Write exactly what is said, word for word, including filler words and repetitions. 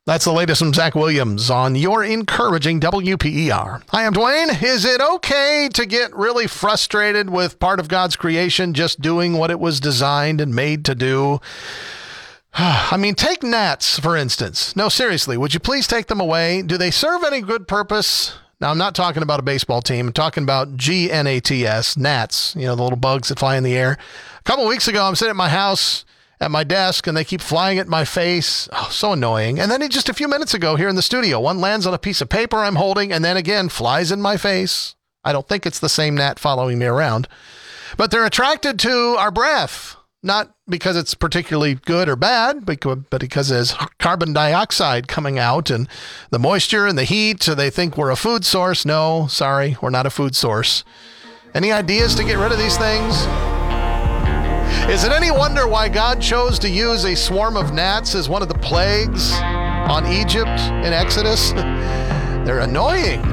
That's the latest from Zach Williams on your encouraging W P E R. Hi, I'm Dwayne. Is it okay to get really frustrated with part of God's creation just doing what it was designed and made to do? I mean, take gnats, for instance. No, seriously, would you please take them away? Do they serve any good purpose? Now, I'm not talking about a baseball team. I'm talking about G N A T S, gnats, you know, the little bugs that fly in the air. A couple of weeks ago, I'm sitting at my house at my desk, and they keep flying at my face. Oh, so annoying. And then just a few minutes ago here in the studio, one lands on a piece of paper I'm holding, and then again flies in my face. I don't think it's the same gnat following me around. But they're attracted to our breath, not because it's particularly good or bad, but because there's carbon dioxide coming out and the moisture and the heat, so they think we're a food source. No, sorry, we're not a food source. Any ideas to get rid of these things? Is it any wonder why God chose to use a swarm of gnats as one of the plagues on Egypt in Exodus? They're annoying.